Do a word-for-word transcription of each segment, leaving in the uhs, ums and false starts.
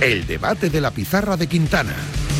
El debate de la pizarra de Quintana.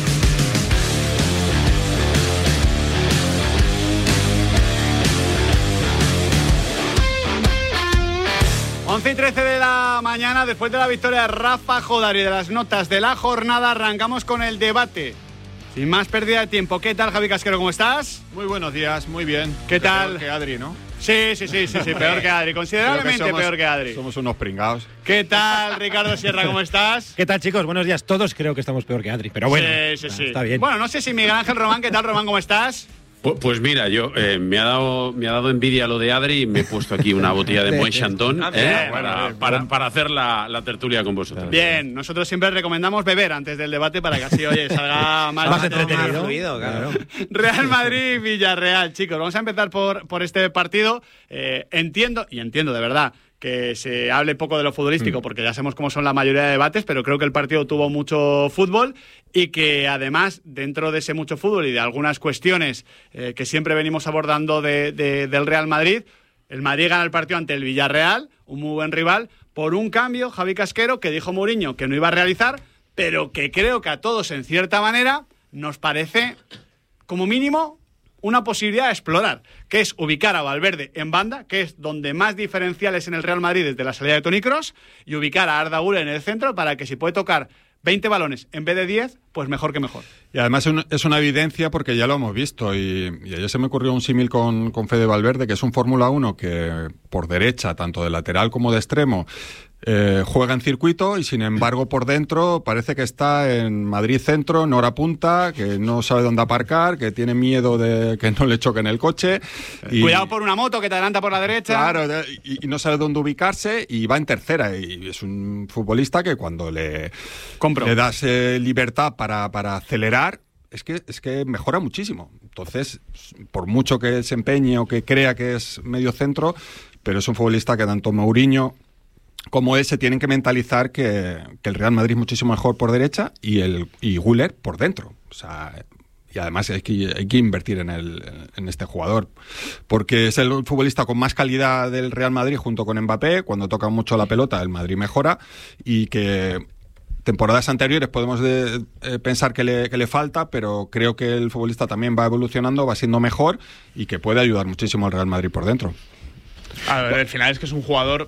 once y trece de la mañana, después de la victoria de Rafa Jodari y de las notas de la jornada, arrancamos con el debate. Sin más pérdida de tiempo, ¿qué tal, Javi Casquero? ¿Cómo estás? Muy buenos días, muy bien. ¿Qué tal? Peor que Adri, ¿no? Sí, sí, sí, sí, sí, peor que Adri, considerablemente somos, peor que Adri. Somos unos pringados. ¿Qué tal, Ricardo Sierra? ¿Cómo estás? ¿Qué tal, chicos? Buenos días. Todos creo que estamos peor que Adri, pero bueno. Sí, sí, sí. Está bien. Bueno, no sé si Miguel Ángel Román, ¿qué tal, Román? ¿Cómo estás? Pues, pues mira, yo eh, me ha dado me ha dado envidia lo de Adri y me he puesto aquí una botella de Moet Chandon eh, para, para, para hacer la, la tertulia con vosotros. Bien, nosotros siempre recomendamos beber antes del debate para que así, oye, salga más, más entretenido. Más fluido, claro. Real Madrid, Villarreal, chicos, vamos a empezar por, por este partido. Eh, entiendo, y entiendo de verdad, que se hable poco de lo futbolístico, porque ya sabemos cómo son la mayoría de debates, pero creo que el partido tuvo mucho fútbol y que además, dentro de ese mucho fútbol y de algunas cuestiones eh, que siempre venimos abordando de, de, del Real Madrid, el Madrid gana el partido ante el Villarreal, un muy buen rival, por un cambio, Javi Casquero, que dijo Mourinho que no iba a realizar, pero que creo que a todos, en cierta manera, nos parece, como mínimo, una posibilidad de explorar, que es ubicar a Valverde en banda, que es donde más diferenciales en el Real Madrid desde la salida de Toni Kroos, y ubicar a Arda Güler en el centro para que si puede tocar veinte balones en vez de diez, pues mejor que mejor. Y además es una evidencia porque ya lo hemos visto y, y ayer se me ocurrió un símil con, con Fede Valverde, que es un Fórmula uno que por derecha, tanto de lateral como de extremo, Eh, juega en circuito y sin embargo por dentro parece que está en Madrid centro, en hora punta, que no sabe dónde aparcar, que tiene miedo de que no le choquen el coche. Y, cuidado por una moto que te adelanta por la derecha. Claro, y, y no sabe dónde ubicarse y va en tercera. Y es un futbolista que cuando le, le das eh, libertad para, para acelerar, es que, es que mejora muchísimo. Entonces, por mucho que se empeñe o que crea que es medio centro, pero es un futbolista que tanto Mourinho como él se tienen que mentalizar que, que el Real Madrid es muchísimo mejor por derecha y el y Güler por dentro. O sea, y además hay que, hay que invertir en, el, en este jugador, porque es el futbolista con más calidad del Real Madrid junto con Mbappé. Cuando toca mucho la pelota, el Madrid mejora, y que temporadas anteriores podemos de, eh, pensar que le, que le falta, pero creo que el futbolista también va evolucionando, va siendo mejor y que puede ayudar muchísimo al Real Madrid por dentro. A ver, al final es que es un jugador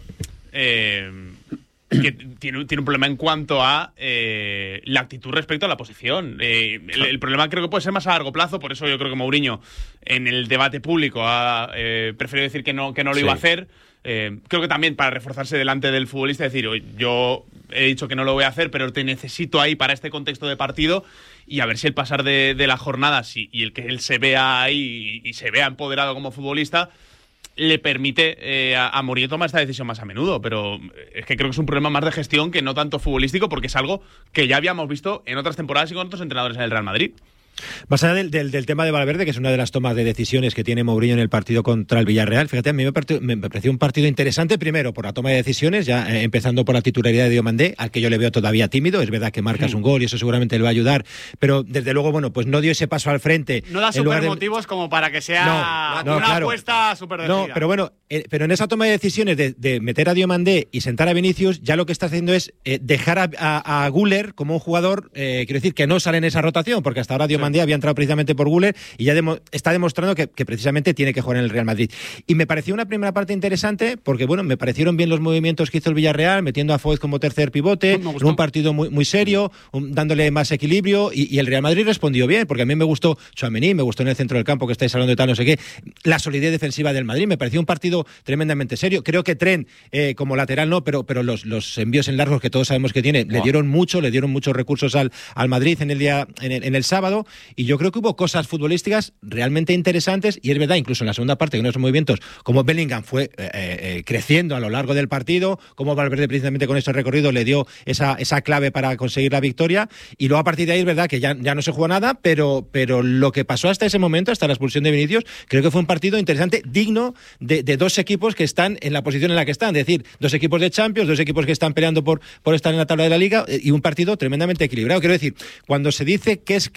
Eh, que tiene, tiene un problema en cuanto a eh, la actitud respecto a la posición. Eh, el, el problema creo que puede ser más a largo plazo, por eso yo creo que Mourinho en el debate público ha eh, preferido decir que no, que no lo sí. iba a hacer. Eh, creo que también para reforzarse delante del futbolista, decir, yo he dicho que no lo voy a hacer, pero te necesito ahí para este contexto de partido, y a ver si el pasar de, de la jornada si, y el que él se vea ahí y, y se vea empoderado como futbolista le permite eh, a, a Mourinho tomar esta decisión más a menudo, pero es que creo que es un problema más de gestión que no tanto futbolístico, porque es algo que ya habíamos visto en otras temporadas y con otros entrenadores en el Real Madrid. Más allá del, del, del tema de Valverde, que es una de las tomas de decisiones que tiene Mourinho en el partido contra el Villarreal, fíjate, a mí me, partió, me pareció un partido interesante, primero por la toma de decisiones, ya eh, empezando por la titularidad de Diomandé, al que yo le veo todavía tímido. Es verdad que marcas mm. un gol y eso seguramente le va a ayudar, pero desde luego, bueno, pues no dio ese paso al frente. No da super de... motivos como para que sea no, no, una claro. apuesta súper decidida. No, pero bueno, eh, pero en esa toma de decisiones de, de meter a Diomandé y sentar a Vinicius, ya lo que está haciendo es eh, dejar a, a, a Güler como un jugador, eh, quiero decir, que no sale en esa rotación, porque hasta ahora Diomandé sí. había entrado precisamente por Güler y ya demo, está demostrando que, que precisamente tiene que jugar en el Real Madrid. Y me pareció una primera parte interesante porque, bueno, me parecieron bien los movimientos que hizo el Villarreal, metiendo a Foyth como tercer pivote, en un partido muy, muy serio, un, dándole más equilibrio, y, y el Real Madrid respondió bien, porque a mí me gustó Tchouaméni, me gustó en el centro del campo que estáis hablando de tal, no sé qué, la solidez defensiva del Madrid, me pareció un partido tremendamente serio. Creo que Trent, eh, como lateral no, pero, pero los, los envíos en largos que todos sabemos que tiene, wow. le dieron mucho, le dieron muchos recursos al, al Madrid en el día, en el, en el sábado, y yo creo que hubo cosas futbolísticas realmente interesantes, y es verdad, incluso en la segunda parte, que no son movimientos, como Bellingham fue eh, eh, creciendo a lo largo del partido, como Valverde precisamente con ese recorrido le dio esa, esa clave para conseguir la victoria, y luego a partir de ahí es verdad que ya, ya no se jugó nada, pero, pero lo que pasó hasta ese momento, hasta la expulsión de Vinicius, creo que fue un partido interesante, digno de, de dos equipos que están en la posición en la que están, es decir, dos equipos de Champions, dos equipos que están peleando por, por estar en la tabla de la Liga, y un partido tremendamente equilibrado. Quiero decir, cuando se dice que es que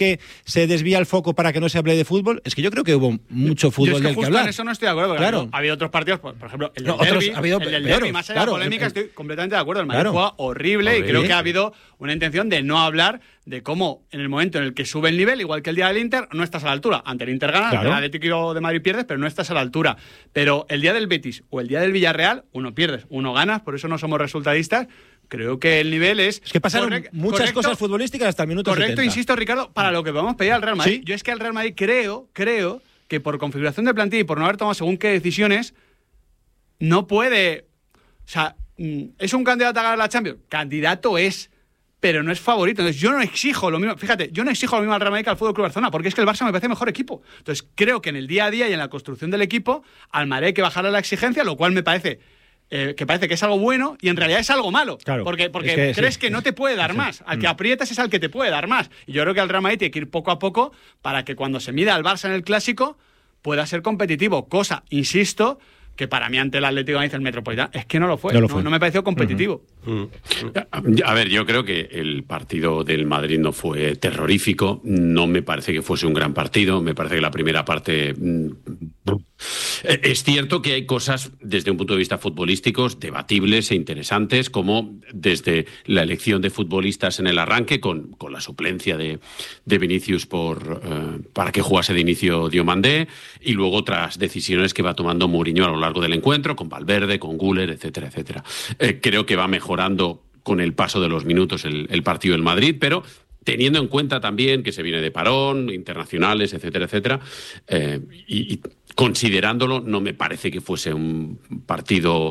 se desvía el foco para que no se hable de fútbol. Es que yo creo que hubo mucho fútbol yo es que del que justo hablar. En eso no estoy de acuerdo. Claro. Ha habido otros partidos, por, por ejemplo, el del no, otros, derbi, ha habido el del peores, derbi, más allá claro, de la polémica, el, estoy completamente de acuerdo. El Madrid claro. juega horrible, horrible y creo que ha habido una intención de no hablar de cómo en el momento en el que sube el nivel, igual que el día del Inter, no estás a la altura. Ante el Inter ganas, claro. ante el Atlético de Madrid pierdes, pero no estás a la altura. Pero el día del Betis o el día del Villarreal, uno pierdes, uno ganas, por eso no somos resultadistas. Creo que el nivel es... Es que pasaron correct, muchas correcto, cosas futbolísticas hasta el minuto Correcto, setenta. insisto, Ricardo, para lo que podemos pedir al Real Madrid. ¿Sí? Yo es que al Real Madrid creo, creo que por configuración de plantilla y por no haber tomado según qué decisiones, no puede... O sea, ¿es un candidato a ganar la Champions? Candidato es, pero no es favorito. Entonces yo no exijo lo mismo, fíjate, yo no exijo lo mismo al Real Madrid que al Fútbol Club Barcelona, porque es que el Barça me parece mejor equipo. Entonces creo que en el día a día y en la construcción del equipo, al Madrid hay que bajarle la exigencia, lo cual me parece... Eh, que parece que es algo bueno y en realidad es algo malo. Claro, porque porque es que, crees sí, que no te puede dar sí, más. Al mm. que aprietas es al que te puede dar más. Y yo creo que al Real Madrid tiene que ir poco a poco para que cuando se mida al Barça en el Clásico pueda ser competitivo. Cosa, insisto, que para mí ante el Atlético de Madrid el Metropolitano es que no lo fue. No, lo no, fue. no me pareció competitivo. Uh-huh. A ver, yo creo que el partido del Madrid no fue terrorífico. No me parece que fuese un gran partido. Me parece que la primera parte... Es cierto que hay cosas desde un punto de vista futbolístico debatibles e interesantes, como desde la elección de futbolistas en el arranque con, con la suplencia de, de Vinicius por, eh, para que jugase de inicio Diomandé, y luego otras decisiones que va tomando Mourinho a lo largo del encuentro, con Valverde, con Güler, etcétera, etcétera. Eh, creo que va mejorando con el paso de los minutos el, el partido del Madrid, pero teniendo en cuenta también que se viene de parón, internacionales, etcétera, etcétera, eh, y, y considerándolo, no me parece que fuese un partido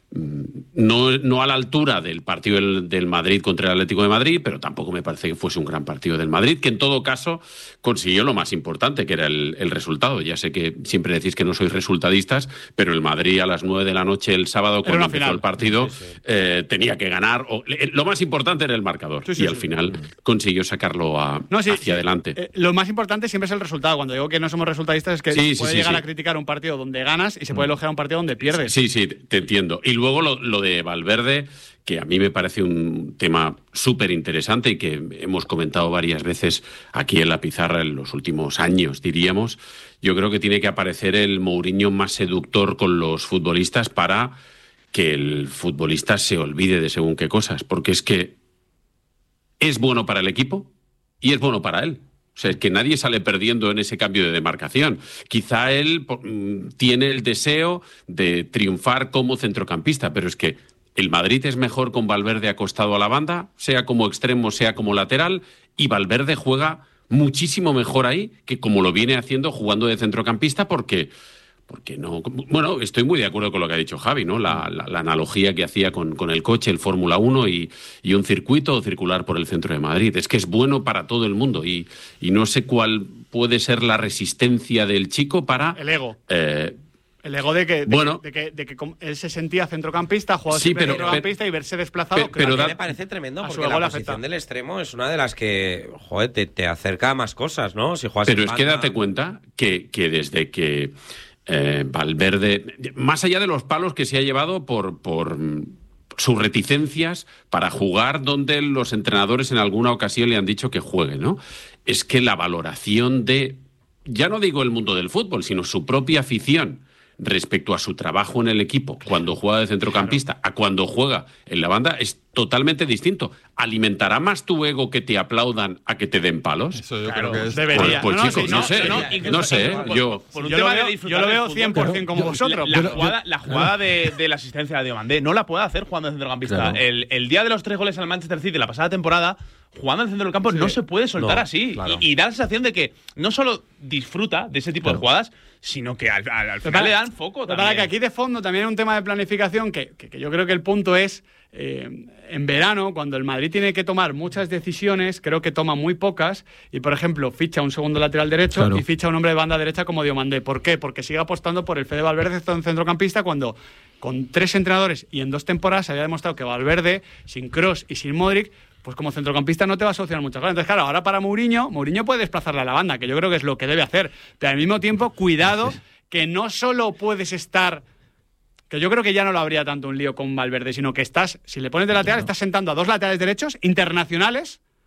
no, no a la altura del partido del, del Madrid contra el Atlético de Madrid, pero tampoco me parece que fuese un gran partido del Madrid, que en todo caso consiguió lo más importante, que era el, el resultado. Ya sé que siempre decís que no sois resultadistas, pero el Madrid a las nueve de la noche el sábado, cuando empezó el partido, sí, sí. Eh, tenía que ganar. O, lo más importante era el marcador, sí, sí, y al sí. final consiguió sacarlo a, no, sí, hacia sí. adelante. Eh, lo más importante siempre es el resultado. Cuando digo que no somos resultadistas es que sí, se puede sí, llegar sí. a criticar un partido donde ganas y se puede elogiar un partido donde pierdes. Sí, sí, te entiendo. Y luego lo, lo de Valverde, que a mí me parece un tema súper interesante y que hemos comentado varias veces aquí en la pizarra en los últimos años, diríamos. Yo creo que tiene que aparecer el Mourinho más seductor con los futbolistas para que el futbolista se olvide de según qué cosas, porque es que es bueno para el equipo y es bueno para él. O sea, es que nadie sale perdiendo en ese cambio de demarcación. Quizá él tiene el deseo de triunfar como centrocampista, pero es que el Madrid es mejor con Valverde acostado a la banda, sea como extremo, sea como lateral, y Valverde juega muchísimo mejor ahí que como lo viene haciendo jugando de centrocampista, porque... Porque no. Bueno, estoy muy de acuerdo con lo que ha dicho Javi, ¿no? La, la, la analogía que hacía con, con el coche, el Fórmula uno y, y un circuito circular por el centro de Madrid. Es que es bueno para todo el mundo y, y no sé cuál puede ser la resistencia del chico para. El ego. Eh, El ego de que, de, bueno, de que, de que él se sentía centrocampista, jugaba sí, siempre pero, centrocampista pero, y verse desplazado. Pero, pero da, me parece tremendo porque la posición afecta. del extremo es una de las que, joder, te, te acerca a más cosas, ¿no? Si juegas pero en es banda... que date cuenta que, que desde que eh, Valverde, más allá de los palos que se ha llevado por... por sus reticencias para jugar donde los entrenadores en alguna ocasión le han dicho que juegue, ¿no? Es que la valoración de, ya no digo el mundo del fútbol, sino su propia afición respecto a su trabajo en el equipo cuando juega de centrocampista a cuando juega en la banda es totalmente distinto. ¿Alimentará más tu ego que te aplaudan a que te den palos? Eso yo claro, creo que es... debería. Pues, pues no, chicos, sí, no, no, sé, no, no, no sé, por, yo... Por un yo, tema lo veo, de disfrutar yo lo veo del cien por ciento fútbol, como vosotros. La, la yo, jugada, la jugada de, de la asistencia de Diomandé no la puede hacer jugando de centrocampista. Claro. El, el día de los tres goles al Manchester City la pasada temporada, jugando en el centro del campo, sí. no se puede soltar No, así. claro. Y, y da la sensación de que no solo disfruta de ese tipo claro. de jugadas, sino que al, al, al final para, le dan foco también. Para que aquí de fondo también hay un tema de planificación que, que, que yo creo que el punto es, eh, en verano, cuando el Madrid tiene que tomar muchas decisiones, creo que toma muy pocas, y por ejemplo, ficha un segundo lateral derecho Claro. y ficha un hombre de banda derecha como Diomandé. ¿Por qué? Porque sigue apostando por el Fede Valverde en centrocampista cuando con tres entrenadores y en dos temporadas se había demostrado que Valverde, sin Kroos y sin Modric, pues como centrocampista no te va a solucionar muchas cosas. Entonces, claro, ahora para Mourinho, Mourinho puede desplazarle a la banda, que yo creo que es lo que debe hacer. Pero al mismo tiempo, cuidado, que no solo puedes estar... Que yo creo que ya no lo habría tanto un lío con Valverde, sino que estás, si le pones de lateral, estás sentando a dos laterales derechos internacionales,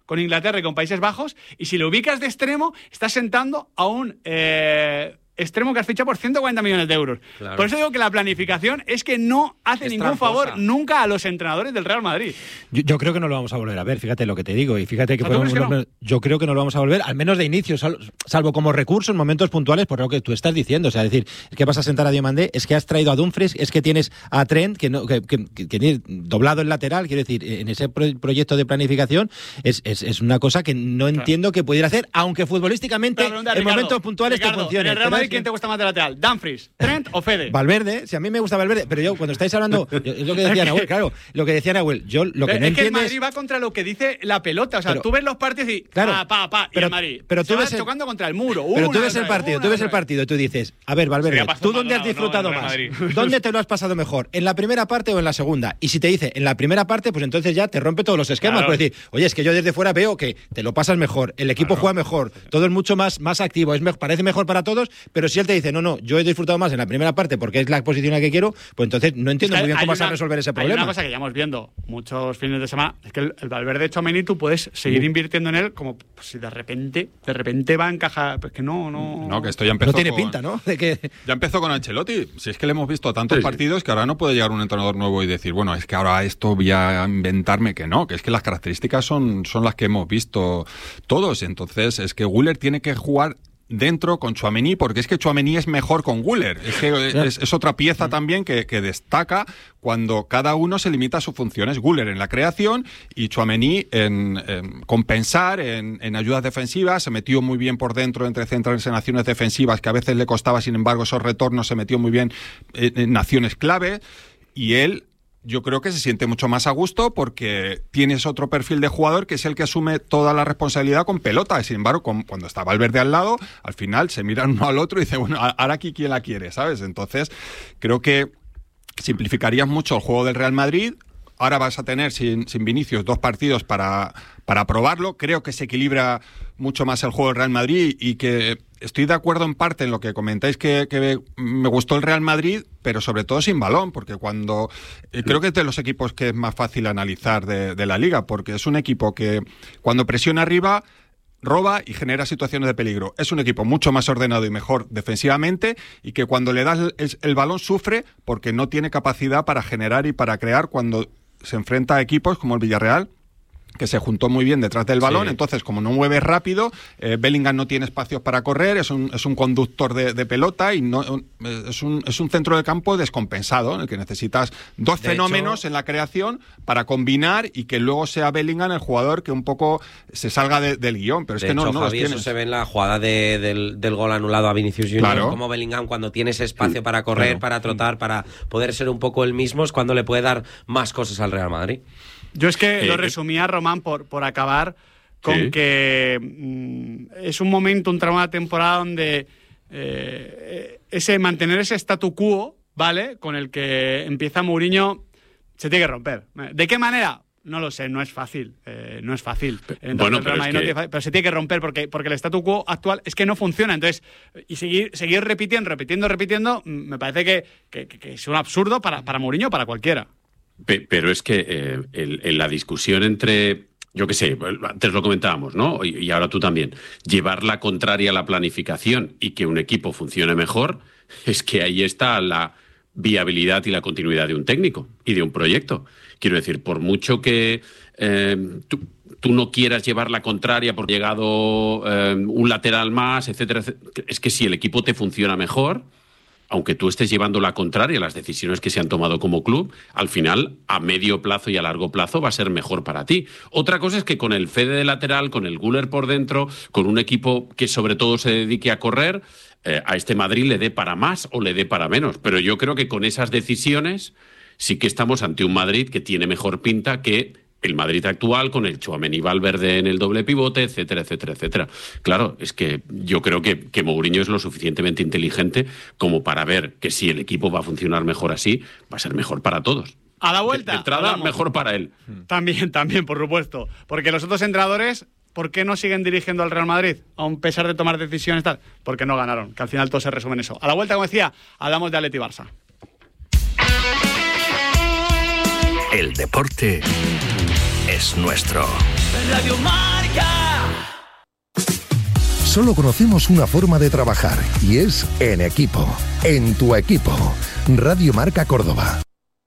con Inglaterra y con Países Bajos, y si lo ubicas de extremo, estás sentando a un... Eh, extremo que has fichado por ciento cuarenta millones de euros. Claro. Por eso digo que la planificación es que no hace es ningún tramposa. favor nunca a los entrenadores del Real Madrid. Yo, yo creo que no lo vamos a volver a ver, fíjate lo que te digo. Y fíjate que, podemos, que no? yo creo que no lo vamos a volver, al menos de inicio, salvo, salvo como recurso en momentos puntuales, por lo que tú estás diciendo. O sea, es decir, es que vas a sentar a Diomandé, es que has traído a Dumfries, es que tienes a Trent, que, no, que, que, que, que tiene doblado el lateral. Quiero decir, en ese pro, proyecto de planificación es, es, es una cosa que no claro. entiendo que pudiera hacer, aunque futbolísticamente en Ricardo, momentos puntuales Ricardo, te funcione. ¿En el Real Madrid quién te gusta más de lateral? ¿Dumfries, Trent o Fede? Valverde, si a mí me gusta Valverde, pero yo cuando estáis hablando, yo, es lo que decía Nahuel, claro, lo que decía Nahuel, yo lo que es no es que entiendo el Madrid es... va contra lo que dice la pelota, o sea, pero, tú ves los partidos y claro, pa, pa, pa, pero, y el Madrid pero tú se ves va el, chocando contra el muro. Pero una, tú ves el otra, partido, una, tú ves otra. el partido y tú dices, a ver, Valverde, ¿tú dónde has disfrutado no, más? ¿Dónde te lo has pasado mejor? ¿En la primera parte o en la segunda? Y si te dice en la primera parte, pues entonces ya te rompe todos los esquemas, claro. por decir, oye, es que yo desde fuera veo que te lo pasas mejor, el equipo claro. juega mejor, todo es mucho más, más activo, es me, parece mejor para todos, pero si él te dice, no, no, yo he disfrutado más en la primera parte porque es la posición a la que quiero, pues entonces no entiendo es que muy bien cómo una, vas a resolver ese problema. Hay una cosa que llevamos viendo muchos fines de semana, es que el, el Valverde Tchouaméni tú puedes seguir uh. invirtiendo en él como pues, si de repente de repente va a encajar, pues que no, no... No, que esto ya empezó No tiene con, pinta, ¿no? De que... Ya empezó con Ancelotti, si es que le hemos visto tantos sí, partidos que ahora no puede llegar un entrenador nuevo y decir, bueno, es que ahora esto voy a inventarme que no, que es que las características son, son las que hemos visto todos, entonces es que Güler tiene que jugar dentro con Tchouaméni, porque es que Tchouaméni es mejor con Güler. Es que es, es otra pieza también que, que destaca cuando cada uno se limita a sus funciones. Güler en la creación y Tchouaméni en, en compensar, en, en ayudas defensivas. Se metió muy bien por dentro entre centrales en acciones defensivas, que a veces le costaba, sin embargo, esos retornos. Se metió muy bien en, en acciones clave. Y él... yo creo que se siente mucho más a gusto porque tienes otro perfil de jugador que es el que asume toda la responsabilidad con pelota. Sin embargo, con, cuando está Valverde al lado, al final se miran uno al otro y dicen, bueno, ahora aquí quién la quiere, ¿sabes? Entonces, creo que simplificarías mucho el juego del Real Madrid. Ahora vas a tener sin, sin Vinicius dos partidos para, para probarlo. Creo que se equilibra mucho más el juego del Real Madrid y que estoy de acuerdo en parte en lo que comentáis que, que me gustó el Real Madrid, pero sobre todo sin balón, porque cuando eh, creo que es de los equipos que es más fácil analizar de, de la liga, porque es un equipo que cuando presiona arriba roba y genera situaciones de peligro. Es un equipo mucho más ordenado y mejor defensivamente y que cuando le das el, el balón sufre porque no tiene capacidad para generar y para crear cuando se enfrenta a equipos como el Villarreal, que se juntó muy bien detrás del balón, sí. Entonces como no mueve rápido, eh, Bellingham no tiene espacios para correr, es un, es un conductor de, de pelota y no es un, es un centro de campo descompensado, en el que necesitas dos de fenómenos hecho, en la creación para combinar y que luego sea Bellingham el jugador que un poco se salga de, del guión, pero es de que hecho, no, no Javi, los eso se ve en la jugada de, del, del gol anulado a Vinicius Junior, claro. Como Bellingham cuando tiene ese espacio para correr, claro. Para trotar, para poder ser un poco el mismo, es cuando le puede dar más cosas al Real Madrid. Yo es que eh, lo resumía, Román, por, por acabar con ¿sí? que mmm, es un momento, un tramo de temporada donde eh, ese mantener ese statu quo, ¿vale? Con el que empieza Mourinho, se tiene que romper. ¿De qué manera? No lo sé, no es fácil, eh, no es fácil. Entonces, bueno, pero, es no que... tiene, pero se tiene que romper porque, porque el statu quo actual es que no funciona. Entonces, y seguir, seguir repitiendo, repitiendo, repitiendo, me parece que, que, que es un absurdo para, para Mourinho, para cualquiera. Pero es que eh, en, en la discusión entre, yo qué sé, antes lo comentábamos, ¿no? Y, y ahora tú también, llevar la contraria a la planificación y que un equipo funcione mejor, es que ahí está la viabilidad y la continuidad de un técnico y de un proyecto. Quiero decir, por mucho que eh, tú, tú no quieras llevar la contraria por llegado eh, un lateral más, etcétera, etcétera, es que si el equipo te funciona mejor, aunque tú estés llevando la contraria a las decisiones que se han tomado como club, al final, a medio plazo y a largo plazo, va a ser mejor para ti. Otra cosa es que con el Fede de lateral, con el Güler por dentro, con un equipo que sobre todo se dedique a correr, eh, a este Madrid le dé para más o le dé para menos. Pero yo creo que con esas decisiones sí que estamos ante un Madrid que tiene mejor pinta que el Madrid actual, con el Tchouaméni Valverde en el doble pivote, etcétera, etcétera, etcétera. Claro, es que yo creo que, que Mourinho es lo suficientemente inteligente como para ver que si el equipo va a funcionar mejor así, va a ser mejor para todos. A la vuelta. De, de entrada, hablamos. Mejor para él. También, también, por supuesto. Porque los otros entrenadores, ¿por qué no siguen dirigiendo al Real Madrid? A pesar de tomar decisiones tal. Porque no ganaron, que al final todo se resume en eso. A la vuelta, como decía, hablamos de Atleti Barça. El deporte es nuestro. Radio Mar. Solo conocemos una forma de trabajar y es en equipo, en tu equipo. Radio Marca Córdoba.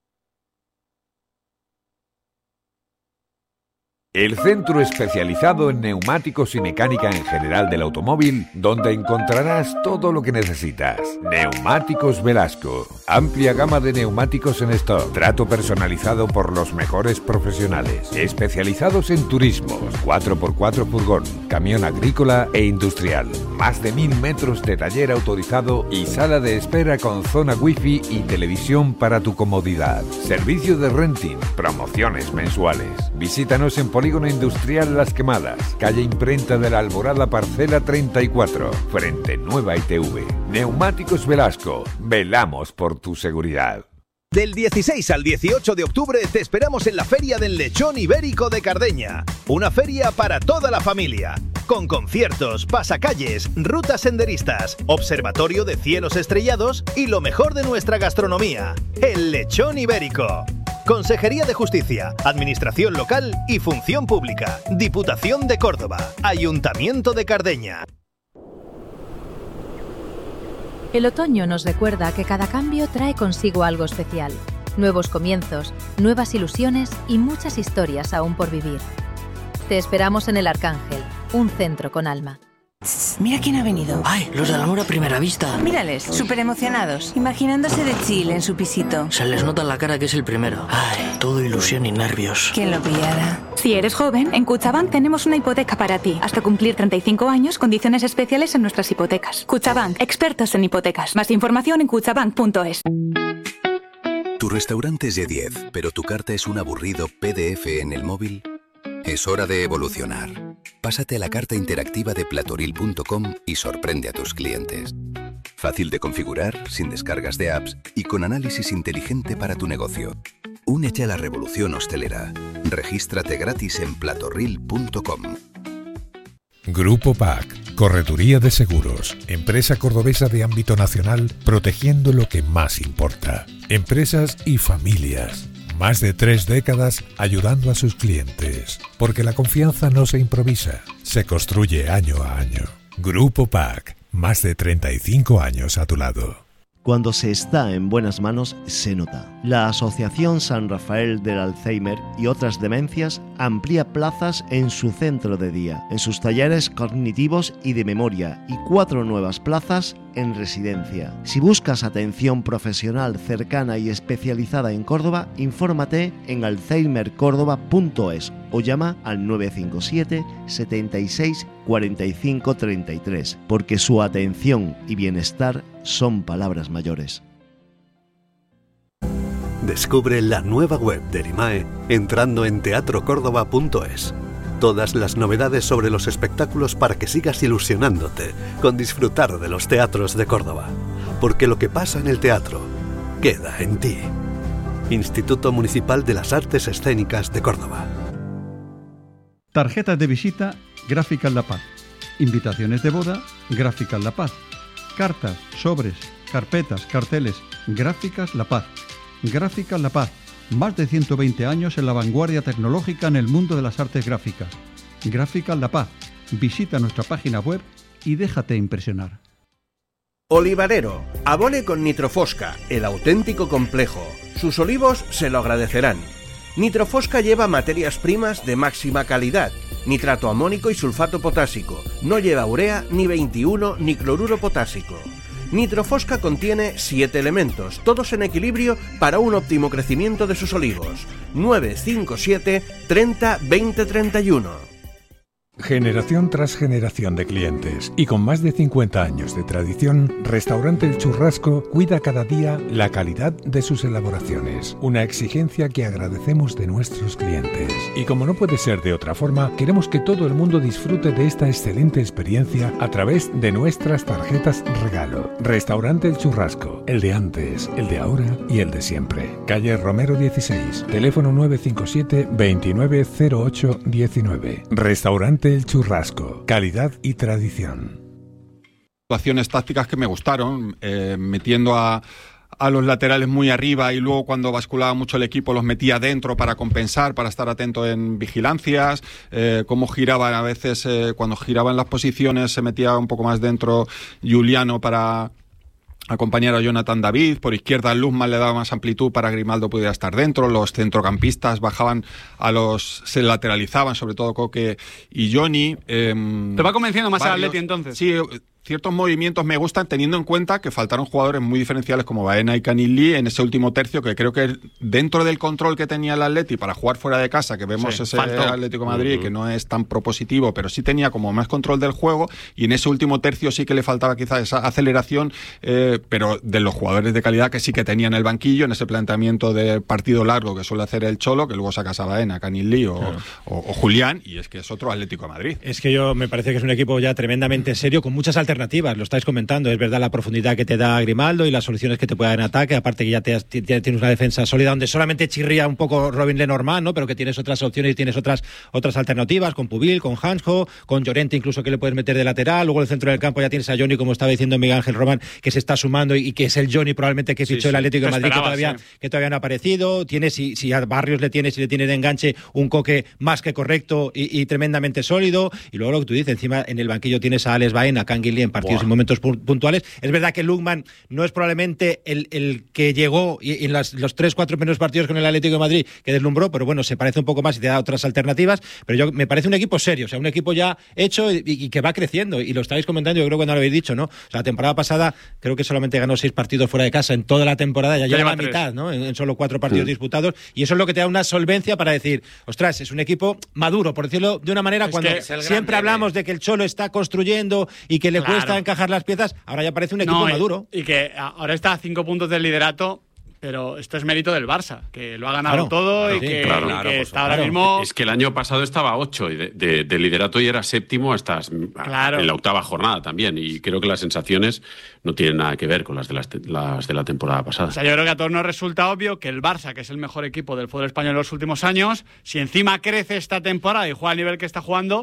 El centro especializado en neumáticos y mecánica en general del automóvil, donde encontrarás todo lo que necesitas. Neumáticos Velasco. Amplia gama de neumáticos en stock. Trato personalizado por los mejores profesionales. Especializados en turismos, cuatro por cuatro furgón, camión agrícola e industrial. Más de mil metros de taller autorizado y sala de espera con zona wifi y televisión para tu comodidad. Servicio de renting, promociones mensuales. Visítanos en Polígono Industrial Las Quemadas, calle Imprenta de la Alborada, parcela treinta y cuatro, frente Nueva I T V. Neumáticos Velasco, velamos por tu seguridad. Del dieciséis al dieciocho de octubre te esperamos en la Feria del Lechón Ibérico de Cardeña. Una feria para toda la familia. Con conciertos, pasacalles, rutas senderistas, observatorio de cielos estrellados y lo mejor de nuestra gastronomía. El Lechón Ibérico. Consejería de Justicia, Administración Local y Función Pública. Diputación de Córdoba. Ayuntamiento de Cardeña. El otoño nos recuerda que cada cambio trae consigo algo especial. Nuevos comienzos, nuevas ilusiones y muchas historias aún por vivir. Te esperamos en El Arcángel, un centro con alma. Mira quién ha venido. ¡Ay! Los del amor a primera vista. Mírales, súper emocionados, imaginándose de chill en su pisito. Se les nota en la cara que es el primero. ¡Ay! Todo ilusión y nervios. ¿Quién lo pillara? Si eres joven, en Cuchabank tenemos una hipoteca para ti. Hasta cumplir treinta y cinco años, condiciones especiales en nuestras hipotecas. Cuchabank, expertos en hipotecas. Más información en cuchabank punto es. Tu restaurante es de diez, pero tu carta es un aburrido P D F en el móvil. Es hora de evolucionar. Pásate a la carta interactiva de platoril punto com y sorprende a tus clientes. Fácil de configurar, sin descargas de apps y con análisis inteligente para tu negocio. Únete a la revolución hostelera. Regístrate gratis en platoril punto com. Grupo P A C, Correduría de Seguros, empresa cordobesa de ámbito nacional, protegiendo lo que más importa. Empresas y familias. Más de tres décadas ayudando a sus clientes. Porque la confianza no se improvisa, se construye año a año. Grupo P A C, más de treinta y cinco años a tu lado. Cuando se está en buenas manos, se nota. La Asociación San Rafael del Alzheimer y otras demencias amplía plazas en su centro de día, en sus talleres cognitivos y de memoria, y cuatro nuevas plazas en residencia. Si buscas atención profesional cercana y especializada en Córdoba, infórmate en alzheimer córdoba punto es o llama al nueve cinco siete, setenta y seis, cuarenta y cinco, treinta y tres, porque su atención y bienestar son palabras mayores. Descubre la nueva web del I M A E entrando en teatro córdoba punto es. Todas las novedades sobre los espectáculos para que sigas ilusionándote con disfrutar de los teatros de Córdoba. Porque lo que pasa en el teatro queda en ti. Instituto Municipal de las Artes Escénicas de Córdoba. Tarjetas de visita Gráficas La Paz. Invitaciones de boda Gráficas La Paz. Cartas, sobres, carpetas, carteles Gráficas La Paz. Gráficas La Paz. Más de ciento veinte años en la vanguardia tecnológica en el mundo de las artes gráficas. Gráficas La Paz. Visita nuestra página web y déjate impresionar. Olivarero. Abone con Nitrofosca, el auténtico complejo. Sus olivos se lo agradecerán. Nitrofosca lleva materias primas de máxima calidad. Nitrato amónico y sulfato potásico. No lleva urea, ni veintiuno, ni cloruro potásico. Nitrofosca contiene siete elementos, todos en equilibrio para un óptimo crecimiento de sus olivos. nueve cinco siete, treinta, veinte, treinta y uno. Generación tras generación de clientes y con más de cincuenta años de tradición, Restaurante El Churrasco cuida cada día la calidad de sus elaboraciones, una exigencia que agradecemos de nuestros clientes. Y como no puede ser de otra forma, queremos que todo el mundo disfrute de esta excelente experiencia a través de nuestras tarjetas regalo. Restaurante El Churrasco, el de antes, el de ahora y el de siempre. Calle Romero dieciséis, teléfono nueve cinco siete, veintinueve cero ocho diecinueve. Restaurante El Churrasco, calidad y tradición. Situaciones tácticas que me gustaron, eh, metiendo a, a los laterales muy arriba y luego cuando basculaba mucho el equipo los metía dentro para compensar, para estar atento en vigilancias, eh, cómo giraban a veces, eh, cuando giraban las posiciones se metía un poco más dentro Giuliano para acompañar a Jonathan David, por izquierda Luzman le daba más amplitud para que Grimaldo pudiera estar dentro, los centrocampistas bajaban a los, se lateralizaban, sobre todo Coque y Johnny. Eh, ¿Te va convenciendo más varios, al Atleti entonces? Sí, ciertos movimientos me gustan teniendo en cuenta que faltaron jugadores muy diferenciales como Baena y Canilli en ese último tercio, que creo que dentro del control que tenía el Atleti para jugar fuera de casa, que vemos sí, ese faltó. Atlético de Madrid uh-huh. que no es tan propositivo, pero sí tenía como más control del juego, y en ese último tercio sí que le faltaba quizás esa aceleración, eh, pero de los jugadores de calidad que sí que tenían el banquillo en ese planteamiento de partido largo que suele hacer el Cholo, que luego sacas a Baena, Canilli o, claro. o, o Julián, y es que es otro Atlético de Madrid. Es que yo me parece que es un equipo ya tremendamente serio, con muchas alternativas, lo estáis comentando, es verdad la profundidad que te da Grimaldo y las soluciones que te puede dar en ataque, aparte que ya te has, tienes una defensa sólida donde solamente chirría un poco Robin Lenormand, ¿no? Pero que tienes otras opciones y tienes otras otras alternativas, con Pubil, con Hansko, con Llorente incluso que le puedes meter de lateral, luego en el centro del campo ya tienes a Johnny, como estaba diciendo Miguel Ángel Román, que se está sumando y, y que es el Johnny probablemente que fichó sí, el Atlético de Madrid, que todavía, sí. que todavía no ha aparecido, tienes, si, si a Barrios le tienes, si le tiene de enganche, un Coque más que correcto y, y tremendamente sólido, y luego lo que tú dices, encima en el banquillo tienes a Alex Baena, a Canguilí en partidos Buah. y momentos puntuales. Es verdad que Lukman no es probablemente el, el que llegó y, y en las, los tres, cuatro primeros partidos con el Atlético de Madrid que deslumbró, pero bueno, se parece un poco más y te da otras alternativas, pero yo me parece un equipo serio, o sea, un equipo ya hecho y, y que va creciendo, y lo estáis comentando, yo creo que no lo habéis dicho, ¿no? O sea, la temporada pasada creo que solamente ganó seis partidos fuera de casa en toda la temporada, ya, ya lleva la mitad, ¿no? En, en solo cuatro partidos sí. disputados, y eso es lo que te da una solvencia para decir, ostras, es un equipo maduro, por decirlo de una manera, es cuando siempre hablamos de que el Cholo está construyendo y que le claro. cuesta encajar las piezas, ahora ya parece un equipo no, maduro. Y, y que ahora está a cinco puntos del liderato, pero esto es mérito del Barça, que lo ha ganado claro, todo claro, y que, claro, y claro, que pues, está ahora claro. mismo... Es que el año pasado estaba a ocho de, de, de liderato y era séptimo hasta claro. en la octava jornada también, y creo que las sensaciones no tienen nada que ver con las de, las, las de la temporada pasada. O sea, yo creo que a todos nos resulta obvio que el Barça, que es el mejor equipo del fútbol español en los últimos años, si encima crece esta temporada y juega al nivel que está jugando,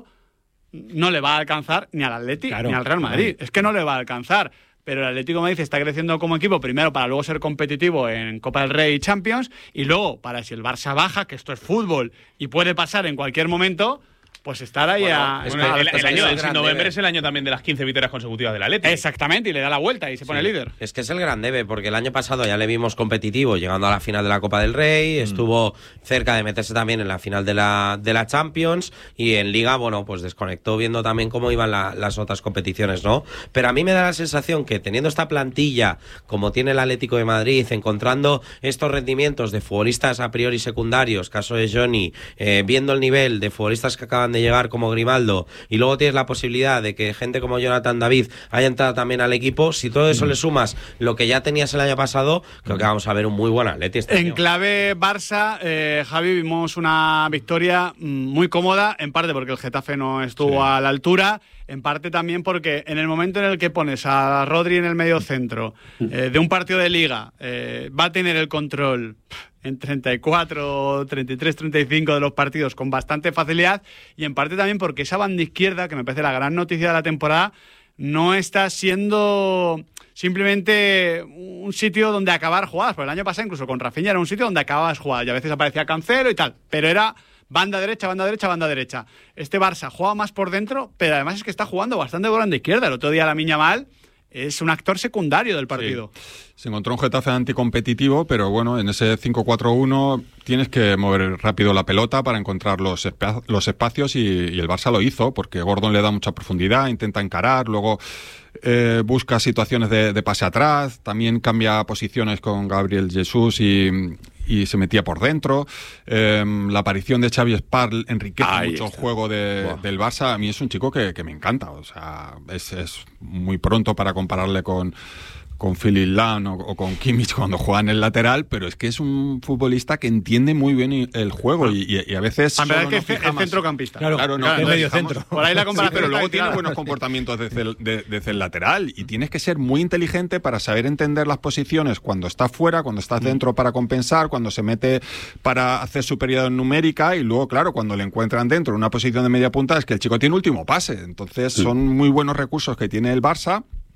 no le va a alcanzar ni al Atleti claro, ni al Real Madrid. Claro. Es que no le va a alcanzar. Pero el Atlético de Madrid está creciendo como equipo, primero para luego ser competitivo en Copa del Rey y Champions, y luego para si el Barça baja, que esto es fútbol y puede pasar en cualquier momento, pues estar ahí bueno, a... Bueno, a el, el año de noviembre es el año también de las quince victorias consecutivas del Atlético. Exactamente, y le da la vuelta y se pone sí. líder. Es que es el gran debe, porque el año pasado ya le vimos competitivo, llegando a la final de la Copa del Rey, mm. estuvo cerca de meterse también en la final de la, de la Champions, y en Liga, bueno, pues desconectó viendo también cómo iban la, las otras competiciones, ¿no? Pero a mí me da la sensación que teniendo esta plantilla, como tiene el Atlético de Madrid, encontrando estos rendimientos de futbolistas a priori secundarios, caso de Johnny, eh, viendo el nivel de futbolistas que acaban de llegar como Grimaldo, y luego tienes la posibilidad de que gente como Jonathan David haya entrado también al equipo, si todo eso mm. le sumas lo que ya tenías el año pasado, creo que vamos a ver un muy buen Atleti este En año. clave Barça, eh, Javi, vimos una victoria muy cómoda, en parte porque el Getafe no estuvo sí. a la altura, en parte también porque en el momento en el que pones a Rodri en el medio centro eh, de un partido de Liga, eh, va a tener el control en treinta y cuatro, treinta y tres, treinta y cinco de los partidos con bastante facilidad, y en parte también porque esa banda izquierda, que me parece la gran noticia de la temporada, no está siendo simplemente un sitio donde acabar jugadas, porque el año pasado incluso con Rafinha era un sitio donde acababas jugadas y a veces aparecía Cancelo y tal, pero era banda derecha, banda derecha, banda derecha. Este Barça juega más por dentro, pero además es que está jugando bastante por banda izquierda. El otro día Lamine Yamal es un actor secundario del partido. Sí. Se encontró un Getafe anticompetitivo, pero bueno, en ese cinco cuatro uno tienes que mover rápido la pelota para encontrar los, espa- los espacios y, y el Barça lo hizo, porque Gordon le da mucha profundidad, intenta encarar, luego eh, busca situaciones de, de pase atrás, también cambia posiciones con Gabriel Jesús y... y se metía por dentro. Eh, la aparición de Xavi Sparl enriquece Ahí mucho está. el juego de, del Barça. A mí es un chico que, que me encanta. O sea, es, es muy pronto para compararle con, con Philipp Lahm o, o con Kimmich cuando juega en el lateral, pero es que es un futbolista que entiende muy bien el juego y, y, y a veces... A ver, que es el centrocampista. Claro, claro, no, claro, es medio centro. Por ahí la comparación. Sí, pero luego tiene buenos comportamientos desde el, de, desde el lateral y tienes que ser muy inteligente para saber entender las posiciones cuando está fuera, cuando estás dentro para compensar, cuando se mete para hacer superioridad numérica, y luego, claro, cuando le encuentran dentro en una posición de media punta, es que el chico tiene último pase. Entonces son muy buenos recursos que tiene el Barça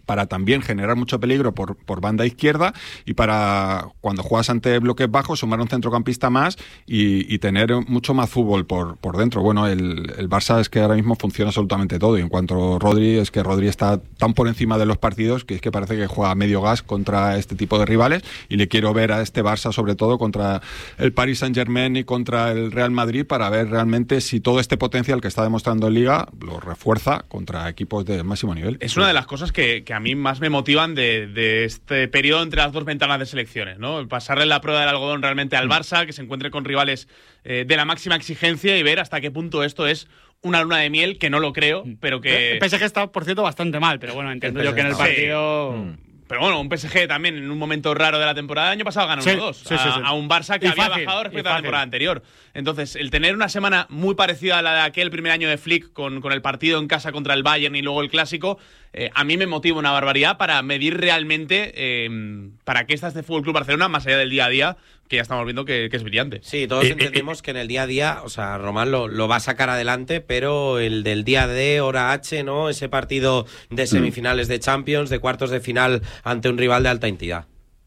para también generar mucho peligro por, por banda izquierda y para cuando juegas ante bloques bajos sumar un centrocampista más y, y tener mucho más fútbol por, por dentro. Bueno, el, el Barça es que ahora mismo funciona absolutamente todo y en cuanto a Rodri, es que Rodri está tan por encima de los partidos que es que parece que juega a medio gas contra este tipo de rivales y le quiero ver a este Barça sobre todo contra el Paris Saint-Germain y contra el Real Madrid para ver realmente si todo este potencial que está demostrando en Liga lo refuerza contra equipos de máximo nivel. Es una de las cosas que, que a mí más me motivan de, de este periodo entre las dos ventanas de selecciones, ¿no? Pasarle la prueba del algodón realmente al Barça, que se encuentre con rivales eh, de la máxima exigencia y ver hasta qué punto esto es una luna de miel, que no lo creo, pero que... El P S G está, por cierto, bastante mal, pero bueno, entiendo yo que en el partido... Sí. Pero bueno, un P S G también en un momento raro de la temporada, el año pasado ganó sí, uno dos sí, sí, sí. a, a un Barça que y había fácil, bajado respecto a la temporada anterior. Entonces, el tener una semana muy parecida a la de aquel primer año de Flick con, con el partido en casa contra el Bayern y luego el Clásico, eh, a mí me motiva una barbaridad para medir realmente eh, para qué está este Fútbol Club Barcelona, más allá del día a día, que ya estamos viendo que, que es brillante. Sí, todos eh, entendemos eh, que en el día a día, o sea, Román lo, lo va a sacar adelante, pero el del día D, hora H, ¿no? Ese partido de semifinales de Champions, de cuartos de final ante un rival de alta entidad.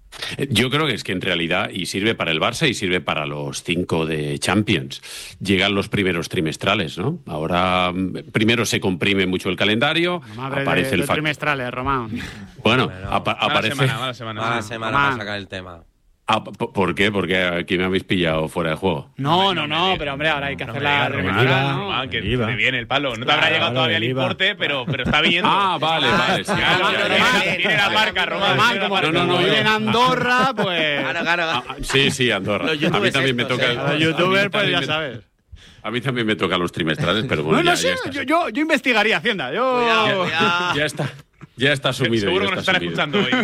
Yo creo que es que en realidad, y sirve para el Barça y sirve para los cinco de Champions, llegan los primeros trimestrales, ¿no? Ahora, primero se comprime mucho el calendario, Madre aparece de, el... de fa- trimestrales, Román. Bueno, bueno apa- aparece... Mala semana, mala semana. Mala semana para sacar el tema. Ah, ¿por qué? Porque aquí me habéis pillado fuera de juego. No, no, no, pero hombre, ahora hay que hacer la remedada, ¿no? Ah, que te viene el palo. No te habrá llegado todavía el importe, pero, pero está viniendo. Ah, vale, vale. Sí, Claro, ya, ya, ya, ya. tiene la marca, Román. Román, como No, no, no, vive yo- en Andorra, pues... Claro, claro. Ah, sí, sí, Andorra. Los A mí youtubers también me estos, toca... ¿eh? Los a mí youtubers, pues también ya me- sabes. A mí también me tocan los trimestrales, pero bueno, No, no ya, sé, ya está. yo, yo, yo investigaría Hacienda. Yo... Cuidado, cuidado. Ya está. Ya está asumido. Seguro ya que nos está están asumido.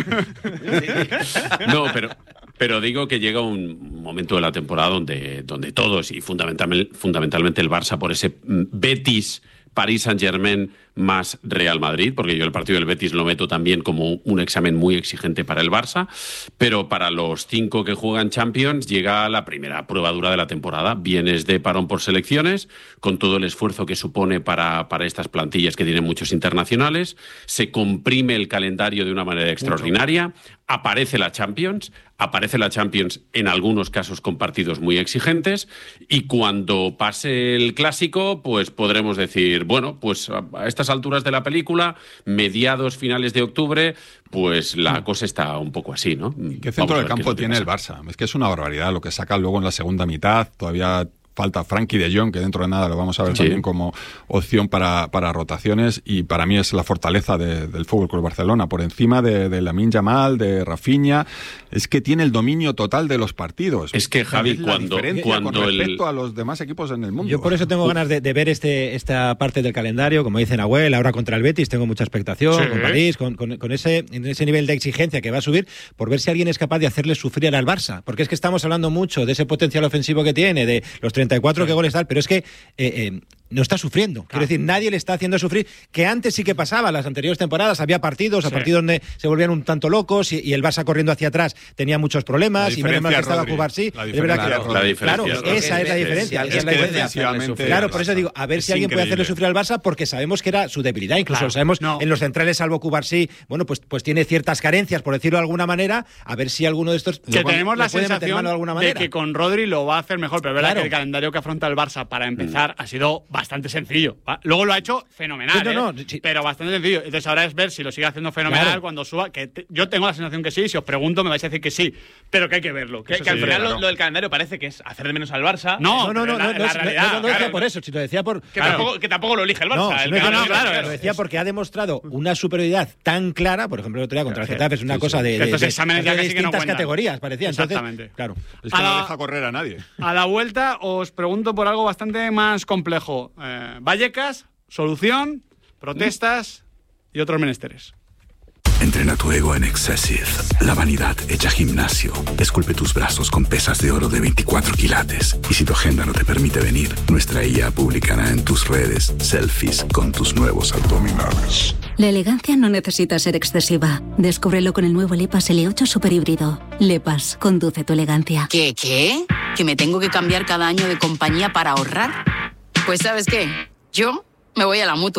escuchando hoy. No, pero, pero digo que llega un momento de la temporada donde, donde todos, y fundamental, fundamentalmente el Barça, por ese mm, Betis, París Saint-Germain más Real Madrid, porque yo el partido del Betis lo meto también como un examen muy exigente para el Barça, pero para los cinco que juegan Champions llega la primera prueba dura de la temporada. Vienes de parón por selecciones, con todo el esfuerzo que supone para, para estas plantillas que tienen muchos internacionales, se comprime el calendario de una manera extraordinaria, aparece la Champions, aparece la Champions en algunos casos con partidos muy exigentes, y cuando pase el Clásico, pues podremos decir, bueno, pues a a estas alturas de la película, mediados, finales de octubre, pues la cosa está un poco así, ¿no? ¿Qué centro del campo tiene el Barça? Es que es una barbaridad lo que saca luego en la segunda mitad. Todavía falta Frankie de Jong, que dentro de nada lo vamos a ver Sí. también como opción para, para rotaciones, y para mí es la fortaleza de, del Fútbol Club Barcelona, por encima de, de Lamine Yamal, de Rafinha. Es que tiene el dominio total de los partidos. Es que, Javi, Es la cuando- diferencia cuando con el- respecto a los demás equipos en el mundo. Yo por eso tengo ganas de, de ver este esta parte del calendario, como dice Nahuel, ahora contra el Betis tengo mucha expectación, Sí. con París, con, con, con ese, ese nivel de exigencia que va a subir, por ver si alguien es capaz de hacerle sufrir al Barça, porque es que estamos hablando mucho de ese potencial ofensivo que tiene, de los treinta y cuatro que goles tal, pero es que eh, eh, no está sufriendo. Quiero decir, nadie le está haciendo sufrir, que antes sí que pasaba, las anteriores temporadas había partidos, a Sí. partidos donde se volvían un tanto locos y, y el Barça corriendo hacia atrás tenía muchos problemas, y menos mal que estaba Rodri. Cubarsí. La Es verdad que- diferencia, La diferencia, Claro, Rodri. esa es la diferencia. Si esa es la alguien puede diferencia. hacerle sufrir Claro, al por eso Barça. digo, a ver Es si alguien puede hacerle increíble. sufrir al Barça, porque sabemos que era su debilidad. Incluso Claro. sabemos No. en los centrales, salvo Cubarsí, bueno, pues, pues tiene ciertas carencias, por decirlo de alguna manera. A ver si alguno de estos Que le tenemos le la puede meter sensación mano de alguna de manera. que con Rodri lo va a hacer mejor, pero es verdad Claro. que el calendario que afronta el Barça para empezar ha sido bastante sencillo. ¿va? Luego lo ha hecho fenomenal, Sí, no, ¿eh? no, sí. pero bastante sencillo. Entonces ahora es ver si lo sigue haciendo fenomenal Claro. cuando suba. Que te- yo tengo la sensación que sí, si os pregunto me vais a decir que sí, pero que hay que verlo. Que, Que, eso que al sí, final claro. lo, lo del calendario parece que es hacer de menos al Barça. No, No, no, no, pero no, la- no, la es- no, realidad, no, no lo decía claro. por eso, si lo decía por. Que, Claro. tampoco, que tampoco lo elige el Barça. No, el si no, no, calendario, claro, lo decía porque ha demostrado una superioridad tan clara, por ejemplo, el otro día contra el Getafe, es una Sí, cosa sí. de, Que de, estos de- exámenes ya de casi que no distintas cuentan. categorías, parecía. Entonces, Exactamente. claro. Es que A no la- deja correr a nadie. A la vuelta os pregunto por algo bastante más complejo. Eh, Vallecas, solución, protestas y otros menesteres. Entrena tu ego en Excessive, la vanidad hecha gimnasio. Esculpe tus brazos con pesas de oro de veinticuatro quilates. Y si tu agenda no te permite venir, nuestra I A publicará en tus redes selfies con tus nuevos abdominales. La elegancia no necesita ser excesiva. Descúbrelo con el nuevo Lepas L ocho Super Híbrido. Lepas, conduce tu elegancia. ¿Qué, qué? ¿Que me tengo que cambiar cada año de compañía para ahorrar? Pues ¿sabes qué? Yo me voy a la Mutua.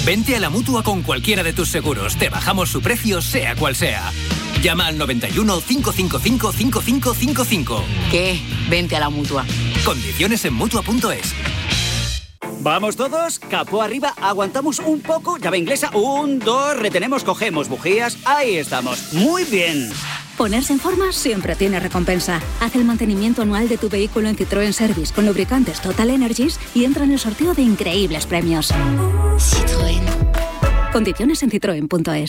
Vente a la Mutua con cualquiera de tus seguros. Te bajamos su precio, sea cual sea. Llama al noventa y uno, cinco cinco cinco, cinco cinco cinco cinco. ¿Qué? Vente a la Mutua. Condiciones en Mutua punto es. Vamos todos, capó arriba, aguantamos un poco, llave inglesa, un, dos, retenemos, cogemos bujías, ahí estamos, muy bien. Ponerse en forma siempre tiene recompensa. Haz el mantenimiento anual de tu vehículo en Citroën Service con lubricantes Total Energies y entra en el sorteo de increíbles premios. Citroën. Condiciones en citroen punto es.